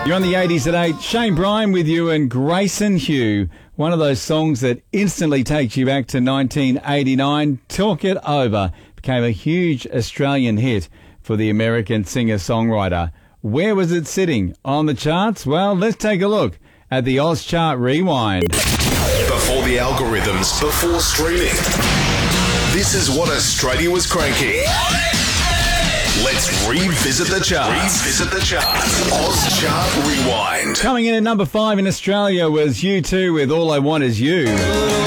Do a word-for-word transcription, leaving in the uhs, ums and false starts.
You're on the eighties at eight. Shane Bryan with you and Grayson Hugh. One of those songs that instantly takes you back to nineteen eighty-nine. Talk It Over became a huge Australian hit for the American singer-songwriter. Where was it sitting on the charts? Well, let's take a look at the Oz Chart Rewind. Before the algorithms, before streaming. This is what Australia was cranking. Let's revisit the charts. Revisit the charts. Oz Chart Rewind. Coming in at number five in Australia was U two with All I Want Is You.